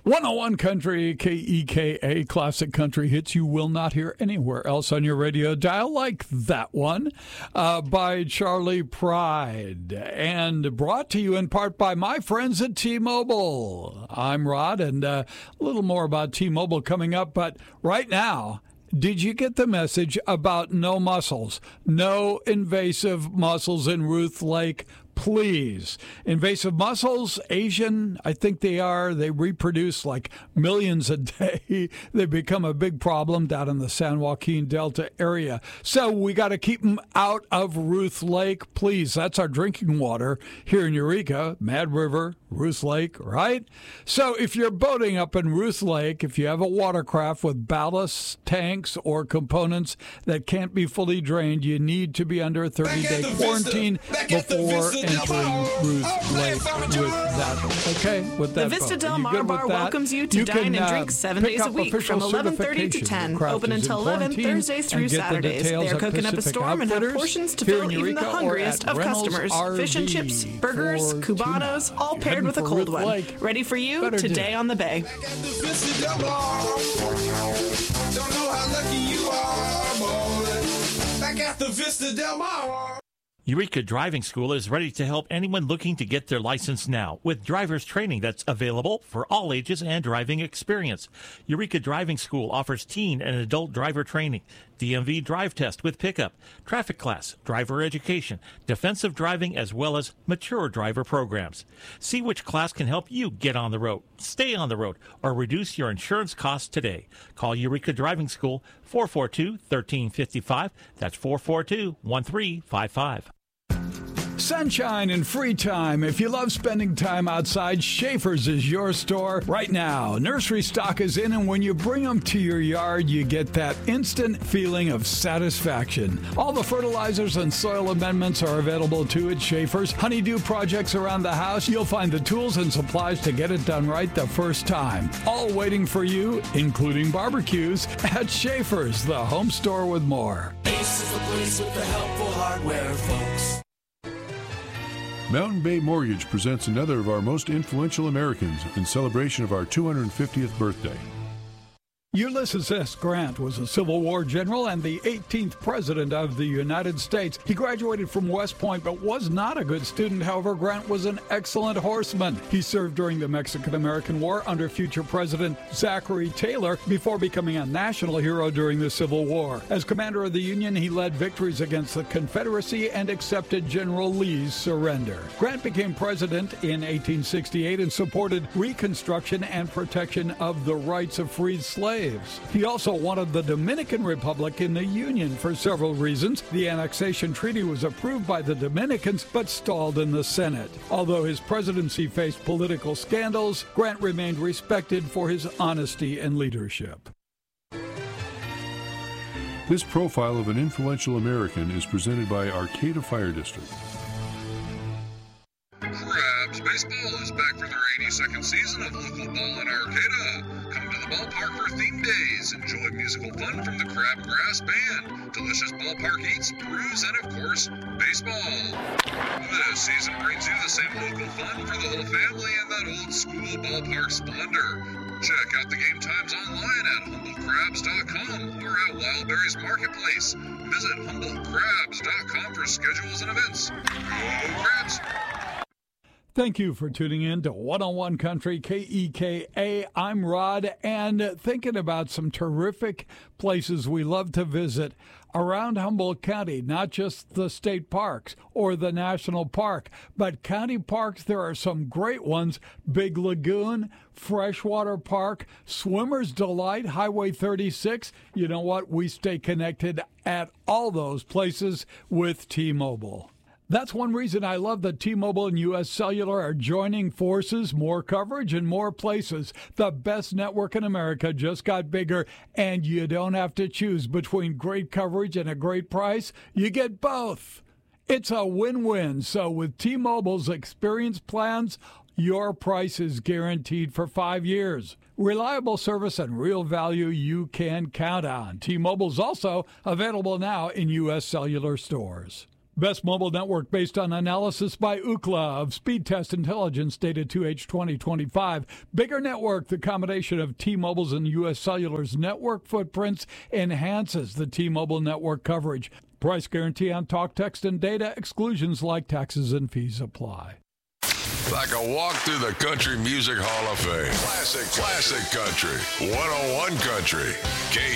101 Country, KEKA, classic country hits you will not hear anywhere else on your radio dial, like that one by Charlie Pride, and brought to you in part by my friends at T-Mobile. I'm Rod, and a little more about T-Mobile coming up, but right now, did you get the message about no mussels, no invasive mussels in Ruth Lake? Please. Invasive mussels, Asian, I think they are. They reproduce like millions a day. They become a big problem down in the San Joaquin Delta area. So we got to keep them out of Ruth Lake, please. That's our drinking water here in Eureka, Mad River, Ruth Lake, right? So if you're boating up in Ruth Lake, if you have a watercraft with ballast tanks or components that can't be fully drained, you need to be under a 30-day quarantine before entering Ruth Lake with that. Okay, with that. The Vista Del Mar Bar welcomes you to dine and drink 7 days a week from 11:30 to 10. Open until 11 Thursdays through Saturdays. They are cooking up a storm and have portions to fill even the hungriest of customers. Fish and chips, burgers, cubanos, all paired with a cold one. Ready for you today on the Bay. Don't know how lucky you are, boy. Back at the Vista Del Mar. Eureka Driving School is ready to help anyone looking to get their license now with driver's training that's available for all ages and driving experience. Eureka Driving School offers teen and adult driver training, DMV drive test with pickup, traffic class, driver education, defensive driving, as well as mature driver programs. See which class can help you get on the road, stay on the road, or reduce your insurance costs today. Call Eureka Driving School 442-1355. That's 442-1355. Sunshine and free time. If you love spending time outside, Schaefer's is your store right now. Nursery stock is in, and when you bring them to your yard, you get that instant feeling of satisfaction. All the fertilizers and soil amendments are available too at Schaefer's. Honeydew projects around the house, you'll find the tools and supplies to get it done right the first time. All waiting for you, including barbecues, at Schaefer's, the home store with more. Ace is the place with the helpful hardware, folks. Mountain Bay Mortgage presents another of our most influential Americans in celebration of our 250th birthday. Ulysses S. Grant was a Civil War general and the 18th President of the United States. He graduated from West Point but was not a good student. However, Grant was an excellent horseman. He served during the Mexican-American War under future President Zachary Taylor before becoming a national hero during the Civil War. As commander of the Union, he led victories against the Confederacy and accepted General Lee's surrender. Grant became president in 1868 and supported Reconstruction and protection of the rights of freed slaves. He also wanted the Dominican Republic in the Union for several reasons. The annexation treaty was approved by the Dominicans but stalled in the Senate. Although his presidency faced political scandals, Grant remained respected for his honesty and leadership. This profile of an influential American is presented by Arcata Fire District. Crabs Baseball is back for their 82nd season of local ball in Arcata. Come to the ballpark for theme days. Enjoy musical fun from the Crabgrass Band, delicious ballpark eats, brews, and of course, baseball. This season brings you the same local fun for the whole family and that old school ballpark splendor. Check out the game times online at HumbleCrabs.com or at Wildberries Marketplace. Visit HumbleCrabs.com for schedules and events. Go Crabs! Thank you for tuning in to 101 Country, KEKA. I'm Rod, and thinking about some terrific places we love to visit around Humboldt County, not just the state parks or the national park, but county parks. There are some great ones: Big Lagoon, Freshwater Park, Swimmer's Delight, Highway 36. You know what? We stay connected at all those places with T-Mobile. That's one reason I love that T-Mobile and U.S. Cellular are joining forces. More coverage in more places. The best network in America just got bigger, and you don't have to choose between great coverage and a great price. You get both. It's a win-win. So with T-Mobile's experience plans, your price is guaranteed for 5 years. Reliable service and real value you can count on. T-Mobile's also available now in U.S. Cellular stores. Best mobile network based on analysis by Ookla of Speed Test Intelligence data 2H 2025. Bigger network, the combination of T-Mobile's and U.S. Cellular's network footprints enhances the T-Mobile network coverage. Price guarantee on talk, text, and data. Exclusions like taxes and fees apply. Like a walk through the Country Music Hall of Fame. Classic country. 101 Country.